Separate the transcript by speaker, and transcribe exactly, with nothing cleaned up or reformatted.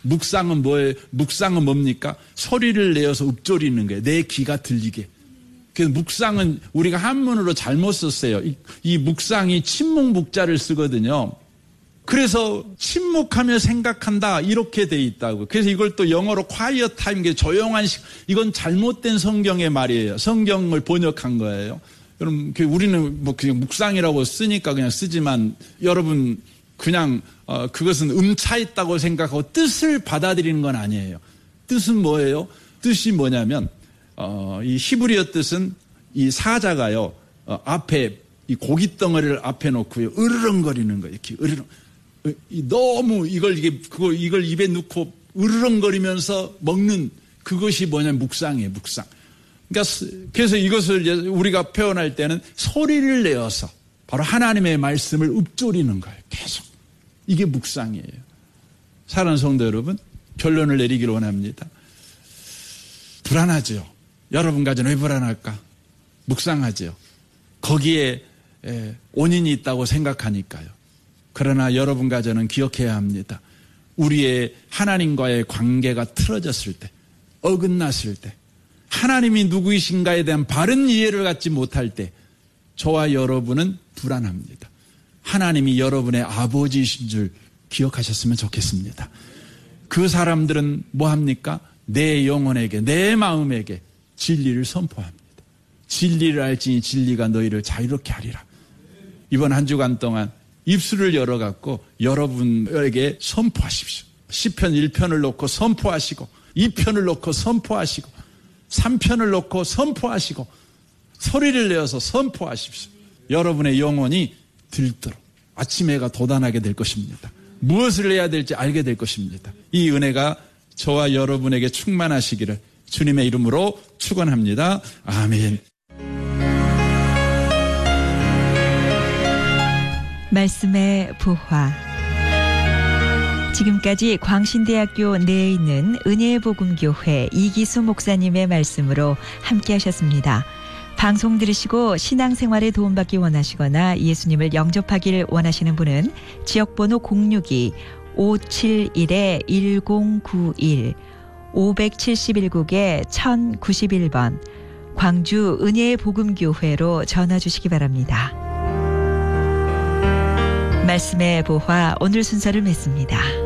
Speaker 1: 묵상은 뭐예요? 묵상은 뭡니까? 소리를 내어서 읊조리는 거예요. 내 귀가 들리게. 그래서 묵상은 우리가 한문으로 잘못 썼어요. 이, 이 묵상이 침묵묵자를 쓰거든요. 그래서 침묵하며 생각한다 이렇게 돼 있다고. 그래서 이걸 또 영어로 quiet time, 조용한 시간. 이건 잘못된 성경의 말이에요. 성경을 번역한 거예요. 여러분 우리는 뭐 그냥 묵상이라고 쓰니까 그냥 쓰지만 여러분 그냥 어, 그것은 음차 있다고 생각하고 뜻을 받아들이는 건 아니에요. 뜻은 뭐예요? 뜻이 뭐냐면 어, 이 히브리어 뜻은 이 사자가요 어, 앞에 이 고기 덩어리를 앞에 놓고요 으르렁거리는 거예요. 이렇게 으르렁. 너무 이걸 이게 그걸 이걸 입에 넣고 으르렁거리면서 먹는 그것이 뭐냐면 묵상이에요. 묵상. 그러니까 그래서 이것을 이제 우리가 표현할 때는 소리를 내어서 바로 하나님의 말씀을 읊조리는 거예요. 계속 이게 묵상이에요. 사랑하는 성도 여러분, 결론을 내리기를 원합니다. 불안하죠. 여러분 가정은 왜 불안할까? 묵상하죠. 거기에 원인이 있다고 생각하니까요. 그러나 여러분과 저는 기억해야 합니다. 우리의 하나님과의 관계가 틀어졌을 때, 어긋났을 때, 하나님이 누구이신가에 대한 바른 이해를 갖지 못할 때 저와 여러분은 불안합니다. 하나님이 여러분의 아버지이신 줄 기억하셨으면 좋겠습니다. 그 사람들은 뭐합니까? 내 영혼에게, 내 마음에게 진리를 선포합니다. 진리를 알지니 진리가 너희를 자유롭게 하리라. 이번 한 주간 동안 입술을 열어갖고 여러분에게 선포하십시오. 시편 일 편을 놓고 선포하시고 이 편을 놓고 선포하시고 삼 편을 놓고 선포하시고 소리를 내어서 선포하십시오. 여러분의 영혼이 들도록 아침 해가 돋아나게 될 것입니다. 무엇을 해야 될지 알게 될 것입니다. 이 은혜가 저와 여러분에게 충만하시기를 주님의 이름으로 축원합니다. 아멘.
Speaker 2: 말씀의 부화. 지금까지 광신대학교 내에 있는 은혜의 복음교회 이기수 목사님의 말씀으로 함께 하셨습니다. 방송 들으시고 신앙생활에 도움받기 원하시거나 예수님을 영접하기를 원하시는 분은 지역번호 공육이 오칠일 일공구일 오칠일 국에 천구십일 번 광주 은혜의 복음교회로 전화 주시기 바랍니다. 말씀의 보화 오늘 순서를 맺습니다.